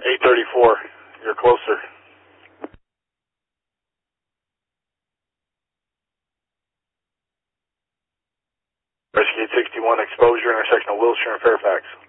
834, you're closer. Rescue 61, exposure, intersection of Wilshire and Fairfax.